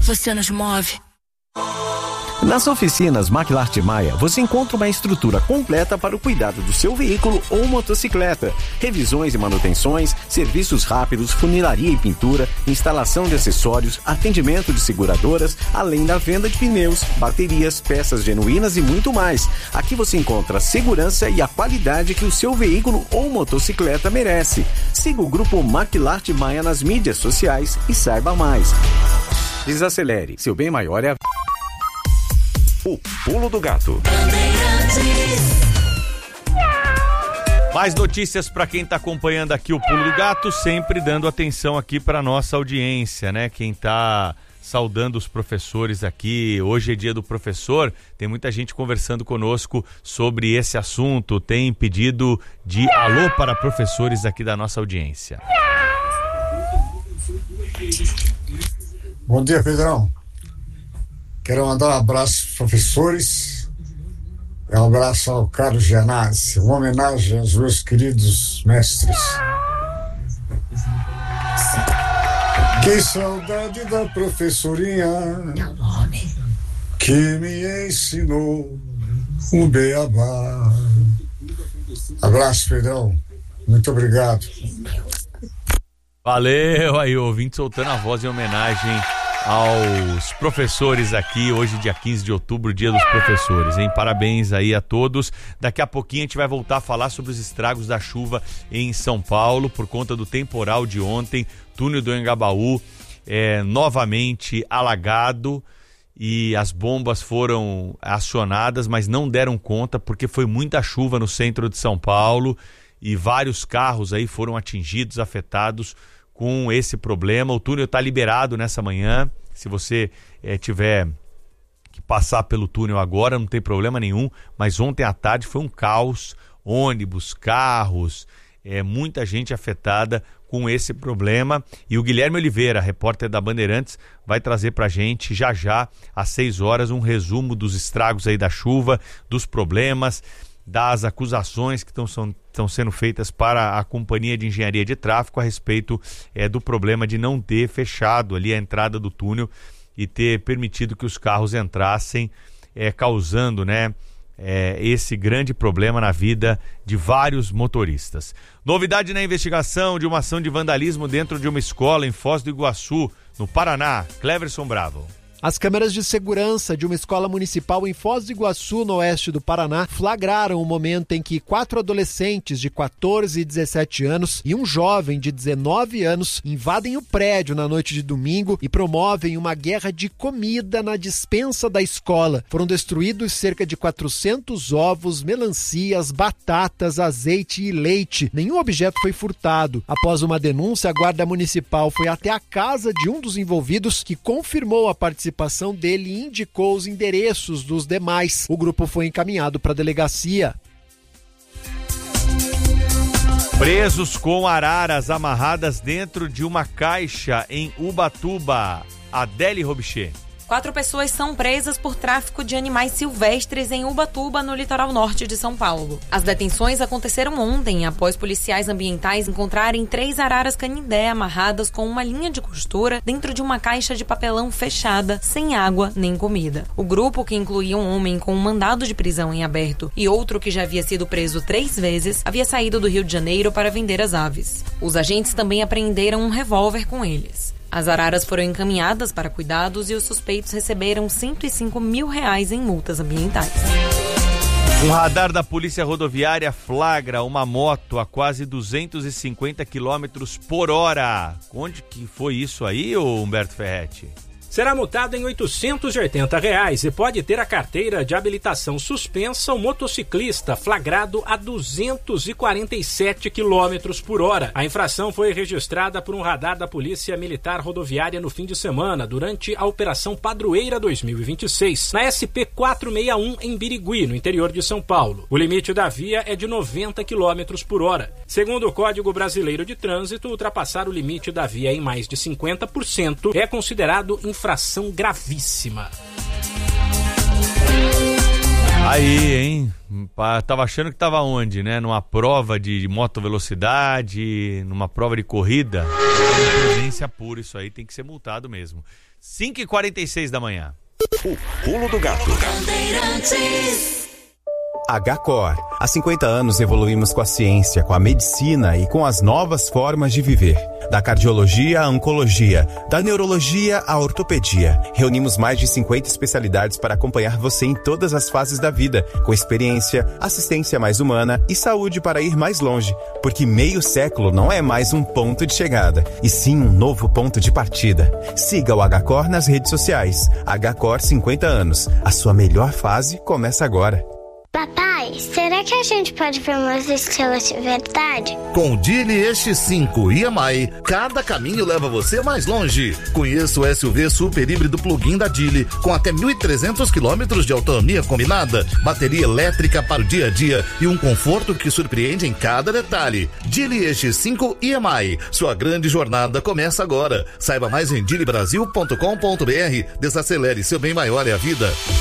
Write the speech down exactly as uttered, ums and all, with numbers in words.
Você nos move. Nas oficinas Maquilart Maia, você encontra uma estrutura completa para o cuidado do seu veículo ou motocicleta. Revisões e manutenções, serviços rápidos, funilaria e pintura, instalação de acessórios, atendimento de seguradoras, além da venda de pneus, baterias, peças genuínas e muito mais. Aqui você encontra a segurança e a qualidade que o seu veículo ou motocicleta merece. Siga o grupo Maquilart Maia nas mídias sociais e saiba mais. Desacelere, seu bem maior é a... O Pulo do Gato. Mais notícias para quem está acompanhando aqui o Pulo do Gato, sempre dando atenção aqui para nossa audiência, né? Quem está saudando os professores aqui, hoje é dia do professor, tem muita gente conversando conosco sobre esse assunto, tem pedido de alô para professores aqui da nossa audiência. Bom dia, Pedrão. Quero mandar um abraço aos professores, um abraço ao Carlos Genazzi, uma homenagem aos meus queridos mestres. Que saudade da professorinha que me ensinou um beabá. Abraço, Pedrão. Muito obrigado. Valeu, aí o ouvinte soltando a voz em homenagem aos professores aqui, hoje dia quinze de outubro, dia dos professores, hein? Parabéns aí a todos. Daqui a pouquinho a gente vai voltar a falar sobre os estragos da chuva em São Paulo, por conta do temporal de ontem, túnel do Anhangabaú é, novamente alagado e as bombas foram acionadas, mas não deram conta porque foi muita chuva no centro de São Paulo e vários carros aí foram atingidos, afetados com esse problema. O túnel está liberado nessa manhã. Se você é, tiver que passar pelo túnel agora, não tem problema nenhum. Mas ontem à tarde foi um caos. Ônibus, carros, é, muita gente afetada com esse problema. E o Guilherme Oliveira, repórter da Bandeirantes, vai trazer para a gente já já, às seis horas, um resumo dos estragos aí da chuva, dos problemas, das acusações que estão sendo feitas para a Companhia de Engenharia de Tráfego a respeito é, do problema de não ter fechado ali a entrada do túnel e ter permitido que os carros entrassem, é, causando, né, é, esse grande problema na vida de vários motoristas. Novidade na investigação de uma ação de vandalismo dentro de uma escola em Foz do Iguaçu, no Paraná. Cleverson Bravo. As câmeras de segurança de uma escola municipal em Foz do Iguaçu, no oeste do Paraná, flagraram o momento em que quatro adolescentes de quatorze e dezessete anos e um jovem de dezenove anos invadem o prédio na noite de domingo e promovem uma guerra de comida na despensa da escola. Foram destruídos cerca de quatrocentos ovos, melancias, batatas, azeite e leite. Nenhum objeto foi furtado. Após uma denúncia, a guarda municipal foi até a casa de um dos envolvidos, que confirmou a participação participação dele e indicou os endereços dos demais. O grupo foi encaminhado para a delegacia. Presos com araras amarradas dentro de uma caixa em Ubatuba. Adele Robichê. Quatro pessoas são presas por tráfico de animais silvestres em Ubatuba, no litoral norte de São Paulo. As detenções aconteceram ontem, após policiais ambientais encontrarem três araras canindé amarradas com uma linha de costura dentro de uma caixa de papelão fechada, sem água nem comida. O grupo, que incluía um homem com um mandado de prisão em aberto e outro que já havia sido preso três vezes, havia saído do Rio de Janeiro para vender as aves. Os agentes também apreenderam um revólver com eles. As araras foram encaminhadas para cuidados e os suspeitos receberam cento e cinco mil reais em multas ambientais. Um radar da Polícia Rodoviária flagra uma moto a quase duzentos e cinquenta quilômetros por hora. Onde que foi isso aí, ô Humberto Ferretti? Será multado em oitocentos e oitenta reais e pode ter a carteira de habilitação suspensa o motociclista flagrado a duzentos e quarenta e sete quilômetros por hora. A infração foi registrada por um radar da Polícia Militar Rodoviária no fim de semana, durante a Operação Padroeira dois mil e vinte e seis, na S P quatrocentos e sessenta e um, em Birigui, no interior de São Paulo. O limite da via é de noventa quilômetros por hora. Segundo o Código Brasileiro de Trânsito, ultrapassar o limite da via em mais de cinquenta por cento é considerado infração infração gravíssima. Aí, hein? Tava achando que tava onde, né? Numa prova de motovelocidade, numa prova de corrida. É imprudência pura, isso aí tem que ser multado mesmo. cinco e quarenta e seis da manhã. O Pulo do Gato. H-Cor. Há cinquenta anos evoluímos com a ciência, com a medicina e com as novas formas de viver. Da cardiologia à oncologia, da neurologia à ortopedia. Reunimos mais de cinquenta especialidades para acompanhar você em todas as fases da vida, com experiência, assistência mais humana e saúde para ir mais longe. Porque meio século não é mais um ponto de chegada, e sim um novo ponto de partida. Siga o H-Cor nas redes sociais. H-Cor cinquenta anos. A sua melhor fase começa agora. Papai, será que a gente pode ver umas estrelas de verdade? Com o Geely E X cinco e M I, cada caminho leva você mais longe. Conheça o S U V super híbrido plug-in da Geely, com até mil e trezentos quilômetros de autonomia combinada, bateria elétrica para o dia a dia e um conforto que surpreende em cada detalhe. Geely E X cinco e M I, sua grande jornada começa agora. Saiba mais em geely brasil ponto com ponto b r. Desacelere, seu bem maior é a vida.